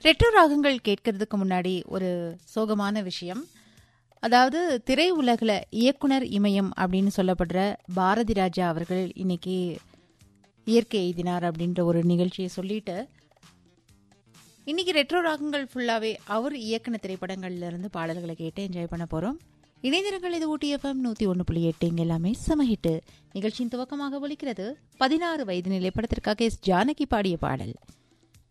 Retro ராகங்கள் கேட்கறதுக்கு முன்னாடி ஒரு சோகமான விஷயம். அதாவது திரை உலகில் இயக்குனர் இமயம் அப்படின்னு சொல்லப்படுற பாரதி ராஜா அவர்கள் இன்னைக்கு இயற்கை எய்தினார் அப்படின்ற ஒரு நிகழ்ச்சியை சொல்லிட்டு இன்னைக்கு ரெட்ரோ ராகங்கள் ஃபுல்லாகவே அவர் இயக்குன திரைப்படங்கள்ல இருந்து பாடல்களை கேட்டு என்ஜாய் பண்ண போகிறோம். இணைந்திருங்கள், இது ஊட்டி FM 101.8. இங்க எல்லாமே சமஹிட்டு. நிகழ்ச்சியின் துவக்கமாக ஒலிக்கிறது 16 வயது நிலை படத்திற்காக எஸ். ஜானகி பாடிய பாடல்.